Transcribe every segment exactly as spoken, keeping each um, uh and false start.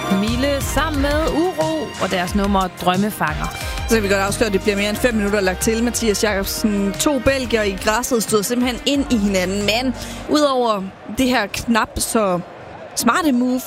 Mille sammen med Uro og deres nummer Drømmefanger. Så kan vi godt afsløre, at det bliver mere end fem minutter lagt til. Mathias Jakobsen, to belgier i græsset, stod simpelthen ind i hinanden. Men udover det her knap så smarte move,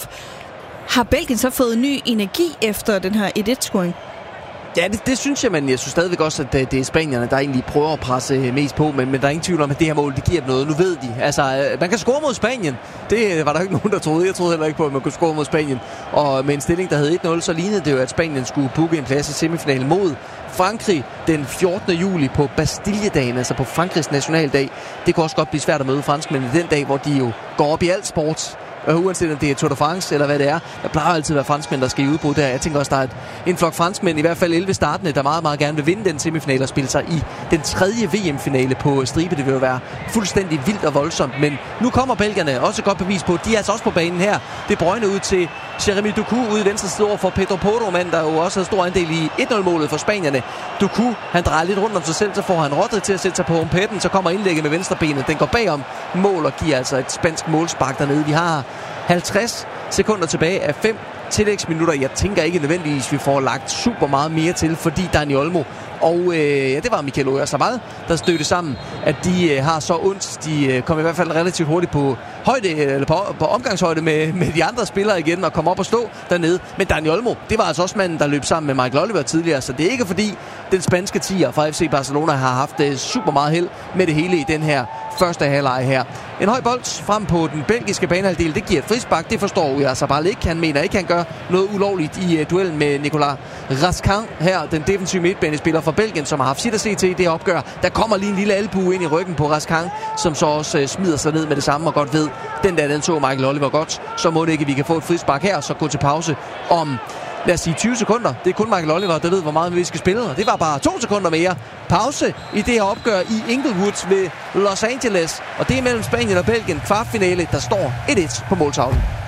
har Belgien så fået ny energi efter den her et et-scoring? Ja, det, det synes jeg, men jeg synes stadigvæk også, at det er spanierne, der egentlig prøver at presse mest på, men, men der er ingen tvivl om, at det her mål, det giver dem noget. Nu ved de. Altså, man kan score mod Spanien. Det var der ikke nogen, der troede. Jeg troede heller ikke på, at man kunne score mod Spanien. Og med en stilling, der hed et nul, så lignede det jo, at Spanien skulle booke en plads i semifinalen mod Frankrig den fjortende juli på Bastilledagen, altså på Frankrigs nationaldag. Det kunne også godt blive svært at møde franskmændene den dag, hvor de jo går op i alt sport. Uh, uanset om det er Tour de France eller hvad det er. Der plejer altid at være franskmænd, der skal i udbrud der. Jeg tænker også, der er et, en flok franskmænd, i hvert fald elleve startende, der meget, meget gerne vil vinde den semifinale og spille sig i den tredje V M-finale på stribe. Det vil jo være fuldstændig vildt og voldsomt. Men nu kommer belgierne også et godt bevis på. De er altså også på banen her. Det brøgne ud til Jeremy Doku ude i venstre side over for Pedro Porro, mand, der jo også havde stor andel i et nul-målet for spanierne. Doku, han drejer lidt rundt om sig selv, så får han Rodri til at sætte sig på rumpetten, så kommer indlægget med venstrebenet. Den går bagom mål og giver altså et spansk målspark dernede. Vi har halvtreds sekunder tilbage af fem tillægsminutter. Jeg tænker ikke nødvendigvis, vi får lagt super meget mere til, fordi Dani Olmo og øh, ja, det var Mikel Oyarzabal, der stødte sammen, at de øh, har så ondt. De øh, kom i hvert fald relativt hurtigt på højde, eller på, på omgangshøjde med, med de andre spillere igen, og kom op og stå dernede. Men Dani Olmo, det var altså også manden, der løb sammen med Michael Oliver tidligere, så det er ikke fordi den spanske tier fra F C Barcelona har haft øh, super meget held med det hele i den her første halvleg her. En høj bold frem på den belgiske banehalvdel, det giver et frispark. Det forstår Oyarzabal ikke. Han mener ikke, han gør noget ulovligt i uh, duellen med Nicolas Raskin her, den defensive midtbanespiller fra Belgien, som har haft sit at se til i det opgør. Der kommer lige en lille albue ind i ryggen på Raskin, som så også uh, smider sig ned med det samme og godt ved, den der, den så Michael Oliver godt. Så må det ikke, vi kan få et frispark her, så gå til pause om, lad os sige, tyve sekunder. Det er kun Michael Oliver, der ved, hvor meget vi skal spille. Og det var bare to sekunder mere. Pause i det her opgør i Inglewood ved Los Angeles. Og det er mellem Spanien og Belgien. Kvartfinale, der står et et på måltavlen.